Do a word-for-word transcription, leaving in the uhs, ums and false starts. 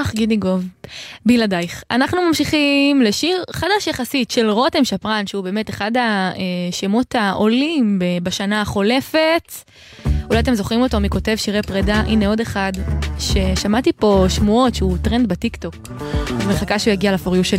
לך גידיגוב, בלעדייך. אנחנו ממשיכים לשיר חדש יחסית של רותם שפרן, שהוא באמת אחד השמות העולים בשנה החולפת. אולי אתם זוכרים אותו מכותב שירי פרידה. הנה עוד אחד ששמעתי פה שמועות שהוא טרנד בטיקטוק. אז מחכה שהוא יגיע לפוריו שלי.